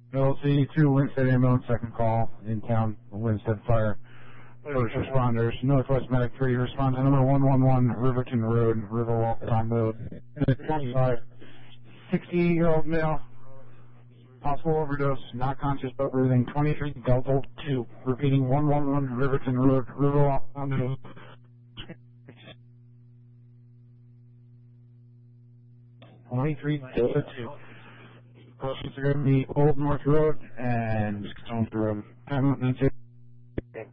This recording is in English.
LC 2 Winstead Ambulance, second call in town, Winstead Fire. First responders, Northwest Medic 3, respond to number 111, Riverton Road, Riverwalk, Tom Road. 68-year-old male, possible overdose, not conscious but breathing, 23 Delta 2, repeating 111, Riverton Road, Riverwalk, Tom Road. 23 Delta 2. Closest are going to be Old North Road and Stones Road. Time, that's it.